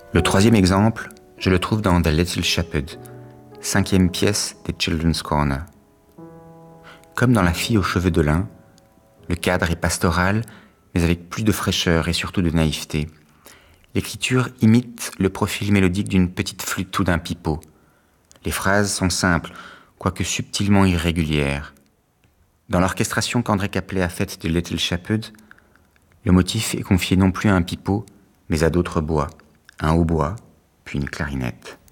Le troisième exemple, je le trouve dans The Little Shepherd, 5e pièce des Children's Corner. Comme dans La fille aux cheveux de lin, le cadre est pastoral, mais avec plus de fraîcheur et surtout de naïveté. L'écriture imite le profil mélodique d'une petite flûte ou d'un pipeau. Les phrases sont simples, quoique subtilement irrégulières. Dans l'orchestration qu'André Caplet a faite de Little Shepherd, le motif est confié non plus à un pipeau, mais à d'autres bois, un hautbois, puis une clarinette.